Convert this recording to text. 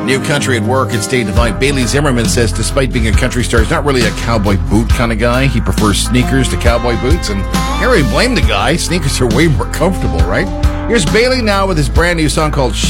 New country at work at State Divide. Bailey Zimmerman says despite being a country star, he's not really a cowboy boot kind of guy. He prefers sneakers to cowboy boots. And here we blame the guy. Sneakers are way more comfortable, right? Here's Bailey now with his brand new song called